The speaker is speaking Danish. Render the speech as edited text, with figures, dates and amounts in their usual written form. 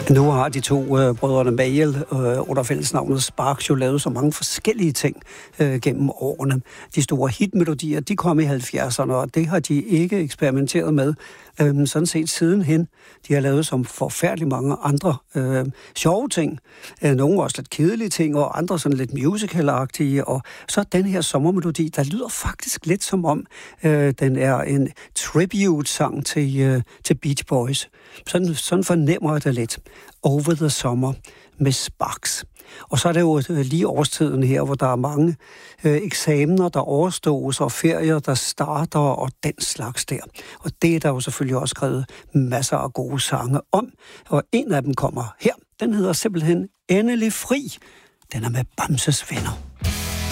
Nu har de to brødrene Mayall under fællesnavnet Sparks jo lavet så mange forskellige ting gennem årene. De store hitmelodier, de kom i 70'erne, og det har de ikke eksperimenteret med sådan set sidenhen. De har lavet som forfærdelig mange andre sjove ting. Nogle også lidt kedelige ting, og andre sådan lidt musical-agtige. Og så den her sommermelodi, der lyder faktisk lidt som om, den er en tribute-sang til Beach Boys. Sådan fornemmer jeg det lidt. Over the Summer med Sparks. Og så er det jo lige årstiden her, hvor der er mange eksamener, der overstås, og ferier, der starter, og den slags der. Og det er der jo selvfølgelig også skrevet masser af gode sange om. Og en af dem kommer her. Den hedder simpelthen Endelig Fri. Den er med Bamses Venner.